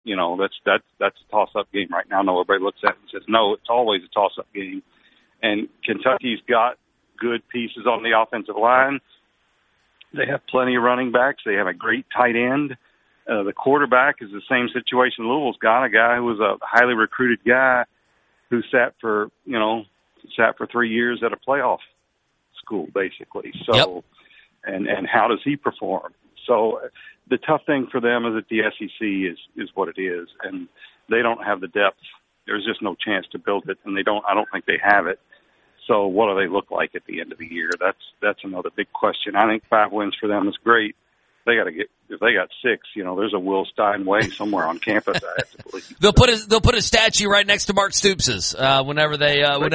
that's a toss-up game right now. No, everybody looks at it and says, no, it's always a toss-up game. And Kentucky's got good pieces on the offensive line. They have plenty of running backs. They have a great tight end. The quarterback is the same situation Louisville's got, a guy who was a highly recruited guy who sat for 3 years at a playoff school, basically. So, yep. And how does he perform? So the tough thing for them is that the SEC is what it is, and they don't have the depth. There's just no chance to build it, and I don't think they have it. So what do they look like at the end of the year? That's another big question. I think 5 wins for them is great. If they got 6, there's a Will Steinway somewhere on campus. I have to believe. They'll put a statue right next to Mark Stoops' whenever they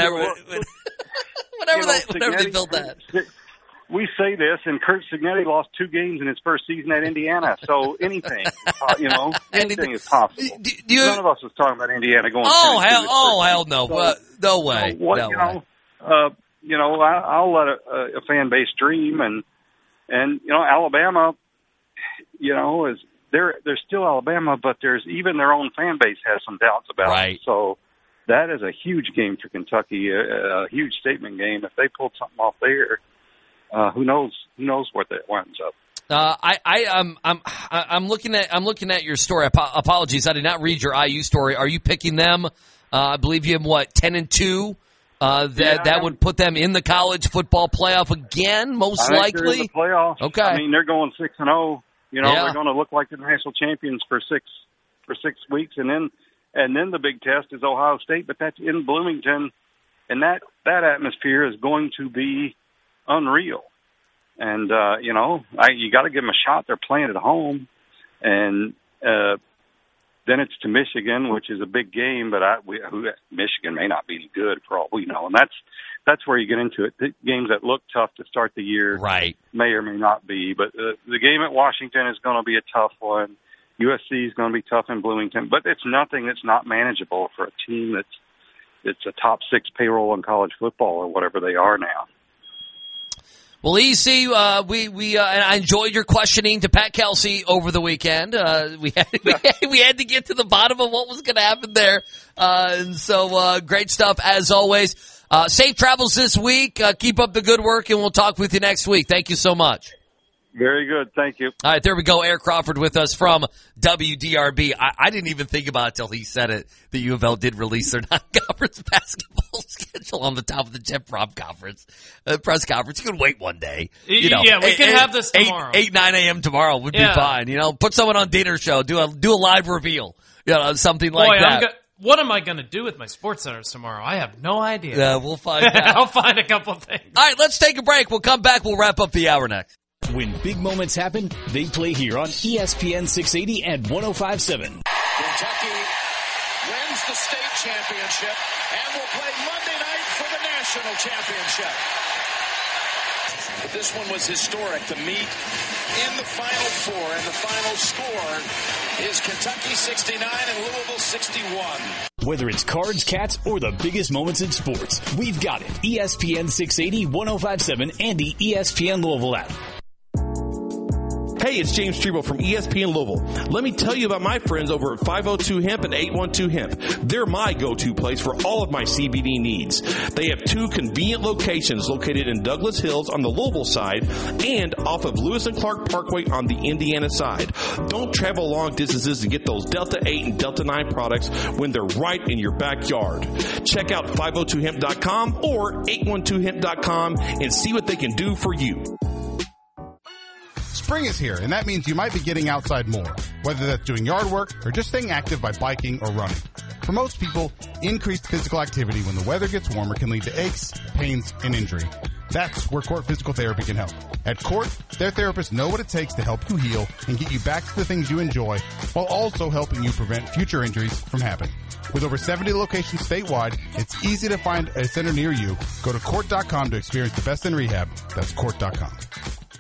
build that. We say this, and Kurt Signetti lost 2 games in his first season at Indiana. So anything is possible. None of us was talking about Indiana going. Hell no! No way. I'll let a fan base dream, and Alabama, is they're still Alabama, but even their own fan base has some doubts about it. So that is a huge game for Kentucky, a huge statement game. If they pulled something off there, who knows what that winds up. I'm looking at your story. Apologies, I did not read your IU story. Are you picking them? I believe you have 10-2. That would put them in the college football playoff again, most likely. They're in the playoff. Okay. I mean, they're going 6-0. They're going to look like the national champions for 6 weeks, and then the big test is Ohio State, but that's in Bloomington, and that atmosphere is going to be unreal. And you got to give them a shot. They're playing at home, and then it's to Michigan, which is a big game, but Michigan may not be any good for all we know, and that's where you get into it. The games that look tough to start the year, may or may not be. But the game at Washington is going to be a tough one. USC is going to be tough in Bloomington, but it's nothing that's not manageable for a team that's a top 6 payroll in college football or whatever they are now. Well, EC, and I enjoyed your questioning to Pat Kelsey over the weekend. We had to get to the bottom of what was going to happen there, and so great stuff as always. Safe travels this week. Keep up the good work, and we'll talk with you next week. Thank you so much. Very good. Thank you. All right, there we go. Eric Crawford with us from WDRB. I didn't even think about it till he said it. The U of L did release their non-conference basketball schedule on the top of the Jeff Prom conference, press conference. You can wait one day. We can have this tomorrow. 9 a.m. tomorrow would be fine. Put someone on dinner show. Do a live reveal. Something like that. What am I going to do with my Sports Centers tomorrow? I have no idea. Yeah, we'll find out. I'll find a couple of things. All right, let's take a break. We'll come back. We'll wrap up the hour next. When big moments happen, they play here on ESPN 680 and 105.7. Kentucky wins the state championship and will play Monday night for the national championship. But this one was historic to meet in the Final Four, and the final score is Kentucky 69 and Louisville 61. Whether it's Cards, Cats, or the biggest moments in sports, we've got it. ESPN 680, 105.7, and the ESPN Louisville app. Hey, it's James Treble from ESPN Louisville. Let me tell you about my friends over at 502 Hemp and 812 Hemp. They're my go-to place for all of my CBD needs. They have 2 convenient locations located in Douglas Hills on the Louisville side and off of Lewis and Clark Parkway on the Indiana side. Don't travel long distances to get those Delta 8 and Delta 9 products when they're right in your backyard. Check out 502hemp.com or 812hemp.com and see what they can do for you. Spring is here, and that means you might be getting outside more, whether that's doing yard work or just staying active by biking or running. For most people, increased physical activity when the weather gets warmer can lead to aches, pains, and injury. That's where Court Physical Therapy can help. At Court, their therapists know what it takes to help you heal and get you back to the things you enjoy, while also helping you prevent future injuries from happening. With over 70 locations statewide, it's easy to find a center near you. Go to Court.com to experience the best in rehab. That's Court.com.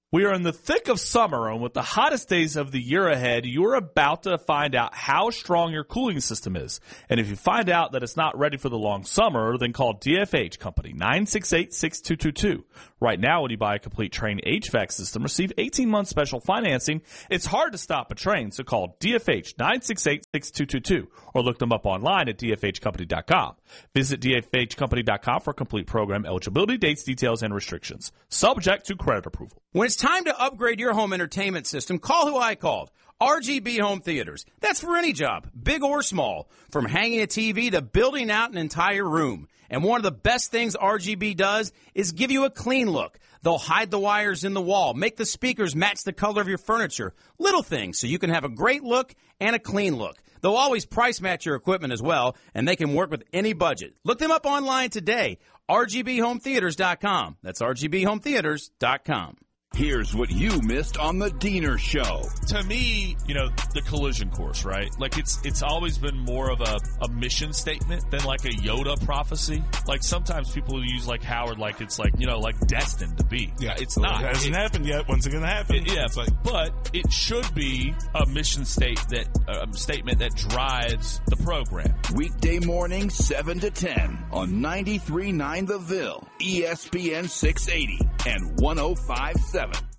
We are in the thick of summer, and with the hottest days of the year ahead, you're about to find out how strong your cooling system is. And if you find out that it's not ready for the long summer, then call DFH Company, 968-6222. Right now, when you buy a complete Trane HVAC system, receive 18-month special financing. It's hard to stop a Trane, so call DFH, 968-6222, or look them up online at dfhcompany.com. Visit dfhcompany.com for complete program eligibility, dates, details, and restrictions. Subject to credit approval. When it's time to upgrade your home entertainment system, call who I called. RGB Home Theaters. That's for any job, big or small, from hanging a TV to building out an entire room. And one of the best things RGB does is give you a clean look. They'll hide the wires in the wall, make the speakers match the color of your furniture. Little things so you can have a great look and a clean look. They'll always price match your equipment as well, and they can work with any budget. Look them up online today, rgbhometheaters.com. That's rgbhometheaters.com. Here's what you missed on the Diener Show. To me, the collision course, right? Like it's always been more of a mission statement than like a Yoda prophecy. Like sometimes people use like Howard, like it's like, like destined to be. Yeah, it's not. It hasn't happened yet. When's it going to happen? But it should be a mission statement that drives the program. Weekday morning, 7 to 10 on 93.9 The Ville, ESPN 680 and 105.7.